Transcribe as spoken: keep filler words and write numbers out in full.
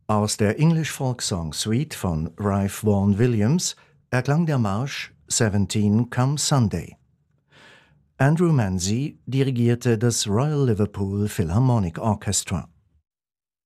Aus der English Folk Song Suite von Ralph Vaughan Williams erklang der Marsch Seventeen Come Sunday. Andrew Manze dirigierte das Royal Liverpool Philharmonic Orchestra.